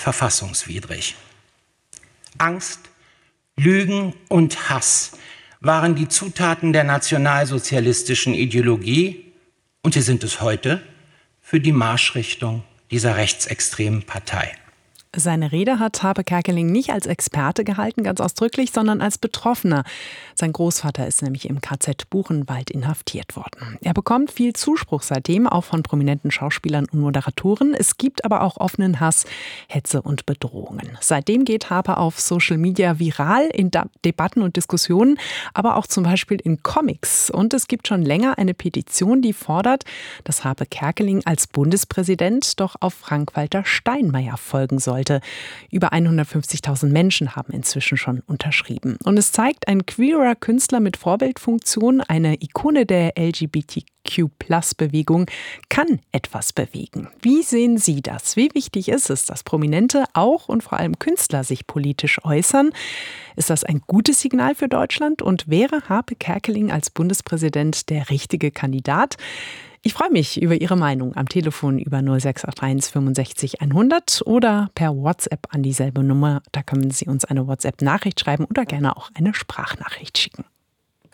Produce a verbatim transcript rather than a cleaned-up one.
verfassungswidrig. Angst, Lügen und Hass waren die Zutaten der nationalsozialistischen Ideologie und sie sind es heute für die Marschrichtung dieser rechtsextremen Partei. Seine Rede hat Harpe Kerkeling nicht als Experte gehalten, ganz ausdrücklich, sondern als Betroffener. Sein Großvater ist nämlich im K Z Buchenwald inhaftiert worden. Er bekommt viel Zuspruch seitdem, auch von prominenten Schauspielern und Moderatoren. Es gibt aber auch offenen Hass, Hetze und Bedrohungen. Seitdem geht Harpe auf Social Media viral, in da- Debatten und Diskussionen, aber auch zum Beispiel in Comics. Und es gibt schon länger eine Petition, die fordert, dass Harpe Kerkeling als Bundespräsident doch auf Frank-Walter Steinmeier folgen soll. Über hundertfünfzigtausend Menschen haben inzwischen schon unterschrieben. Und es zeigt, ein queerer Künstler mit Vorbildfunktion, eine Ikone der L G B T Q Plus Bewegung, kann etwas bewegen. Wie sehen Sie das? Wie wichtig ist es, dass Prominente, auch und vor allem Künstler, sich politisch äußern? Ist das ein gutes Signal für Deutschland? Und wäre Harpe Kerkeling als Bundespräsident der richtige Kandidat? Ich freue mich über Ihre Meinung am Telefon über null sechs acht eins fünfundsechzig hundert oder per WhatsApp an dieselbe Nummer. Da können Sie uns eine WhatsApp-Nachricht schreiben oder gerne auch eine Sprachnachricht schicken.